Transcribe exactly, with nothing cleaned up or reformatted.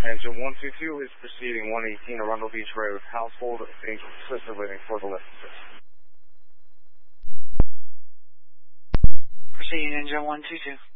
Engine one two two is proceeding one eighteen Arundel Beach Road, household assisted living for the listeners. Proceeding engine one two two.